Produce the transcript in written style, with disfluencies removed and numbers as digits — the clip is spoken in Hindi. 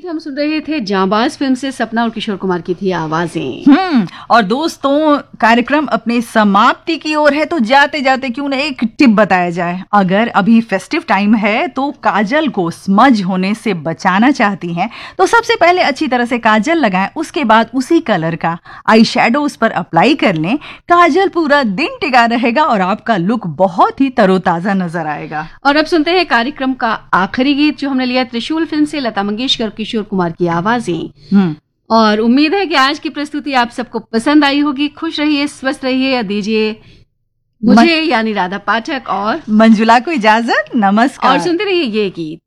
देखिए हम सुन रहे थे जांबाज फिल्म से सपना और किशोर कुमार की थी आवाजें। और दोस्तों, कार्यक्रम अपने समाप्ति की ओर है, तो जाते जाते क्यों ना एक टिप बताया जाए। अगर अभी फेस्टिव टाइम है तो काजल को स्मज होने से बचाना चाहती हैं तो सबसे पहले अच्छी तरह से काजल लगाएं, उसके बाद उसी कलर का आई शेडो उस पर अप्लाई कर लें। काजल पूरा दिन टिका रहेगा और आपका लुक बहुत ही तरोताजा नजर आएगा। और अब सुनते हैं कार्यक्रम का आखिरी गीत जो हमने लिया त्रिशूल फिल्म से, लता मंगेशकर किशोर कुमार की आवाजें। और उम्मीद है कि आज की प्रस्तुति आप सबको पसंद आई होगी। खुश रहिए, स्वस्थ रहिए। दीजिए मुझे यानी राधा पाठक और मंजुला को इजाजत। नमस्कार। और सुनते रहिए ये गीत।